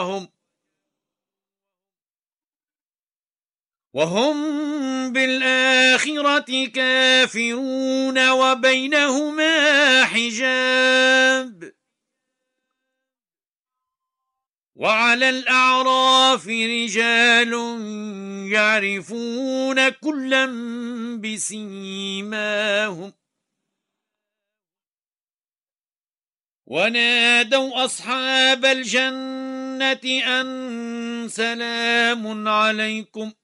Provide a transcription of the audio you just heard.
وهم بالآخرة كافرون وبينهما حجاب. وعلى الأعراف رجال يعرفون كلا بسيماهم ونادوا أصحاب الجنة أن سلام عليكم